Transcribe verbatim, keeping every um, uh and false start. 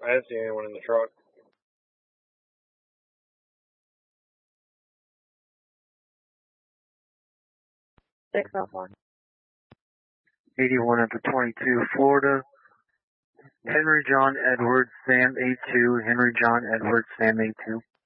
I didn't see anyone in the truck. six oh one. eighty-one after twenty-two, Florida. Henry John Edwards, Sam A two. Henry John Edwards, Sam A two.